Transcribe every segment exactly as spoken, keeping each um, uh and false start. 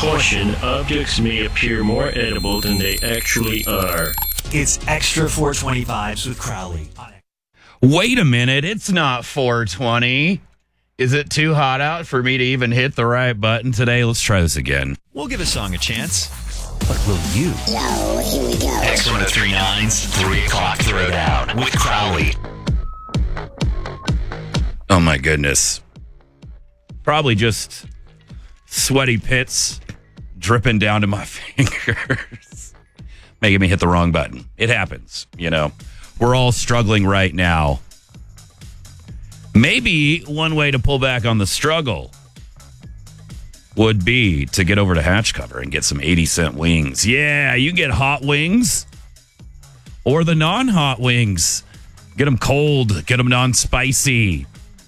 Caution, objects may appear more edible than they actually are. It's Extra four twenty Vibes with Crowley. Wait a minute, it's not four twenty. Is it too hot out for me to even hit the right button today? Let's try this again. We'll give a song a chance. But will you? Yo, here we go. X one oh three nine's three o'clock Throwdown with Crowley. Oh my goodness. Probably just sweaty pits dripping down to my fingers. Making me hit the wrong button. It happens, you know. We're all struggling right now. Maybe one way to pull back on the struggle would be to get over to Hatch Cover and get some eighty cent wings. Yeah, you get hot wings or the non-hot wings. Get them cold, get them non-spicy.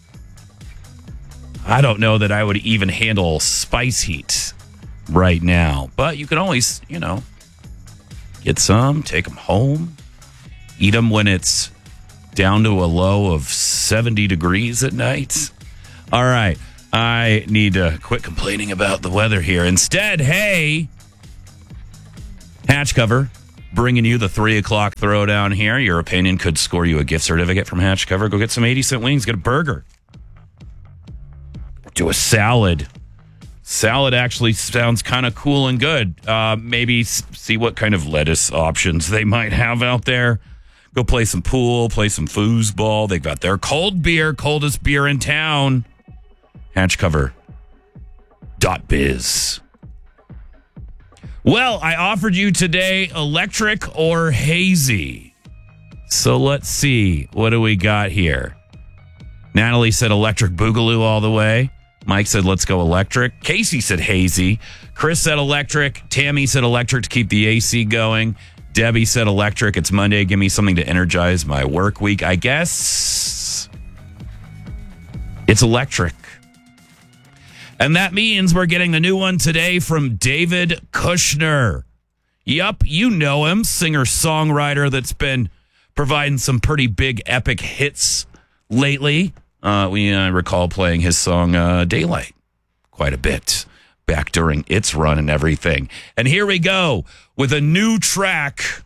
I don't know that I would even handle spice heat right now, but you can always, you know, get some, take them home, eat them when it's down to a low of seventy degrees at night. All right. I need to quit complaining about the weather here. Instead, hey, Hatch Cover, bringing you the three o'clock Throwdown here. Your opinion could score you a gift certificate from Hatch Cover. Go get some eighty cent wings, get a burger. Do a salad. Salad actually sounds kind of cool and good. Uh, maybe see what kind of lettuce options they might have out there. Go play some pool, play some foosball. They've got their cold beer, coldest beer in town. Hatchcover dot biz. Well, I offered you today electric or hazy. So let's see. What do we got here? Natalie said electric boogaloo all the way. Mike said, let's go electric. Casey said hazy. Chris said electric. Tammy said electric to keep the A C going. Debbie said electric. It's Monday. Give me something to energize my work week. I guess it's electric. And that means we're getting the new one today from David Kushner. Yup, you know him. Singer-songwriter that's been providing some pretty big epic hits lately. Uh, we uh, recall playing his song uh, Daylight quite a bit back during its run and everything. And here we go with a new track.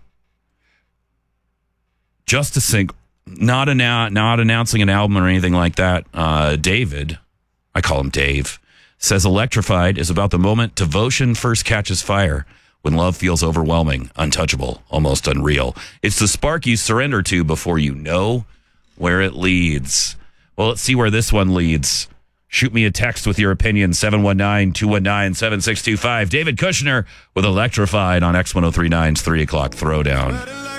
Just to sync, not, annou- not announcing an album or anything like that. Uh, David, I call him Dave, says Electrified is about the moment devotion first catches fire, when love feels overwhelming, untouchable, almost unreal. It's the spark you surrender to before you know where it leads. Well, let's see where this one leads. Shoot me a text with your opinion, seven one nine, two one nine, seven six two five. David Kushner with Electrified on X ten thirty-nine's three o'clock Throwdown.